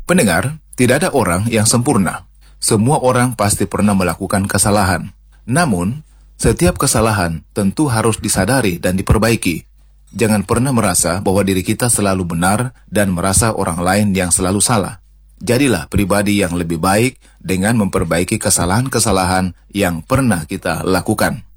Pendengar, tidak ada orang yang sempurna. Semua orang pasti pernah melakukan kesalahan. Namun, setiap kesalahan tentu harus disadari dan diperbaiki. Jangan pernah merasa bahwa diri kita selalu benar dan merasa orang lain yang selalu salah. Jadilah pribadi yang lebih baik dengan memperbaiki kesalahan-kesalahan yang pernah kita lakukan.